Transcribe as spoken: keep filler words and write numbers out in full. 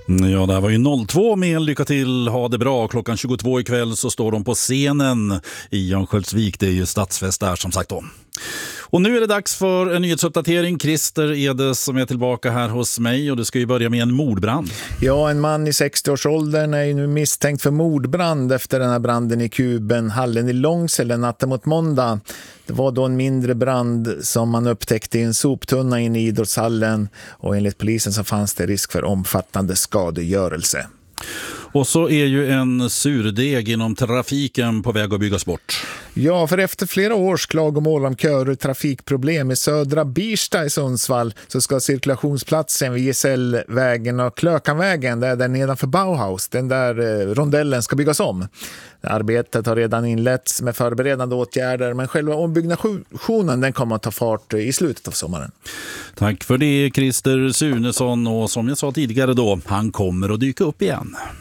Ja, det här var ju noll två med Lycka till, ha det bra. Klockan tjugotvå ikväll så står de på scenen i Örnsköldsvik. Det är ju stadsfest där som sagt då. Och nu är det dags för en nyhetsuppdatering. Christer Edes som är tillbaka här hos mig och det ska ju börja med en mordbrand. Ja, en man i sextioårsåldern är ju nu misstänkt för mordbrand efter den här branden i Kuben, hallen i Långsele natten mot måndag. Det var då en mindre brand som man upptäckte i en soptunna in i idrottshallen och enligt polisen så fanns det risk för omfattande skadegörelse. Och så är ju en surdeg inom trafiken på väg att byggas bort. Ja, för efter flera års klagomål om köer och trafikproblem i södra Birsta i Sundsvall så ska cirkulationsplatsen vid Gesällvägen och Klökanvägen, där, där nedanför Bauhaus, den där eh, rondellen ska byggas om. Arbetet har redan inletts med förberedande åtgärder, men själva ombyggnationen den kommer att ta fart i slutet av sommaren. Tack för det, Christer Sunesson, och som jag sa tidigare då, han kommer att dyka upp igen.